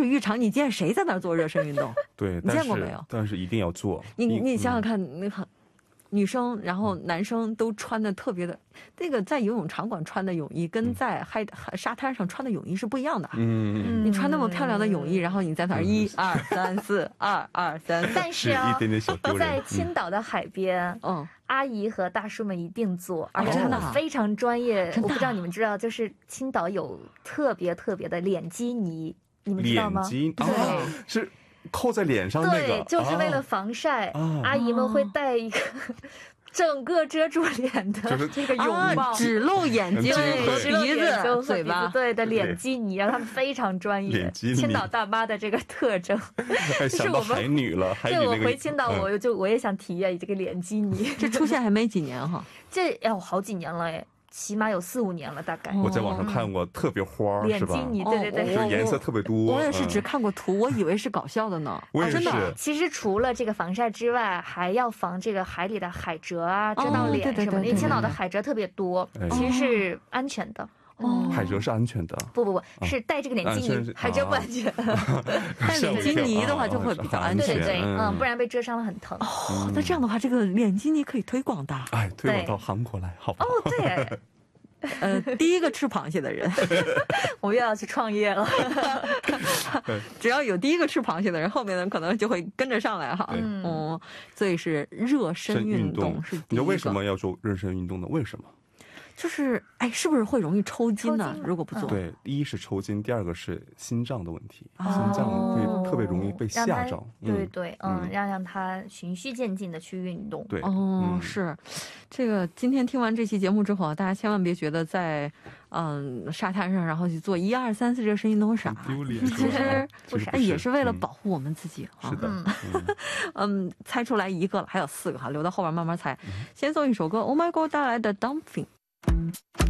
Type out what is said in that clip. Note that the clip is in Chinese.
体育场你见谁在那儿做热身运动？ 对， 你见过没有？ 但是一定要做。 你想想看，那个女生然后男生都穿的特别的，那个在游泳场馆穿的泳衣跟在沙滩上穿的泳衣是不一样的。你穿那么漂亮的泳衣，然后你在那儿1、2、3、4、2、2、3， 但是啊，在青岛的海边，阿姨和大叔们一定做，而且他们非常专业。我不知道你们知道，就是青岛有特别的脸基尼，你们知道吗？ 对，是扣在脸上那个， 对，就是为了防晒，阿姨们会戴一个整个遮住脸的这个泳帽， 只露眼睛和鼻子、嘴巴， 对的脸基尼，让他们非常专业。青岛大妈的这个特征， 想到海女了。 对，我回青岛我也想体验这个脸基尼。 这出现还没几年哈， 这要好几年了哎。起码有4、5年了，大概。 我在网上看过，特别花，是吧？ 脸基尼，对， 就是颜色特别多。 我也是只看过图，我以为是搞笑的呢。 我也是。 其实除了这个防晒之外，还要防这个海里的海蜇啊，遮到脸什么的。因为青岛的海蜇特别多，其实是安全的。 海蜇是安全的。 不，是戴这个脸基尼，海蜇不安全。 戴脸基尼的话就会比较安全， 对，不然被蛰伤了很疼。 那这样的话，这个脸基尼可以推广的。 哎，推广到韩国来，好不好？ 对。 第一个吃螃蟹的人， 我又要去创业了。 只要有第一个吃螃蟹的人，后面的可能就会跟着上来哈。所以是热身运动是第一个。 你为什么要做热身运动呢？为什么？ 就是是不是会容易抽筋呢？如果不做， 对，一是抽筋，第二个是心脏的问题，心脏会特别容易被吓着。 对，让他循序渐进的去运动。 对， 是这个。今天听完这期节目之后，大家千万别觉得在沙滩上然后去做1、2、3、4热身运动傻， 丢脸。 其实也是为了保护我们自己。 是的， 猜出来1个了，还有4个哈，留到后边慢慢猜。先送一首歌 Oh My God 带来的 Dumpling。